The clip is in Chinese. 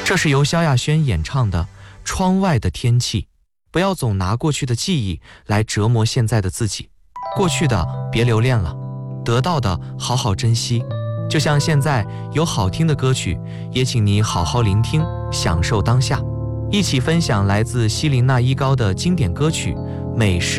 这是由萧亚轩演唱的《窗外的天气》。不要总拿过去的记忆来折磨现在的自己，过去的别留恋了，得到的好好珍惜。就像现在有好听的歌曲，也请你好好聆听，享受当下。一起分享来自希林娜依高的经典歌曲《美式》。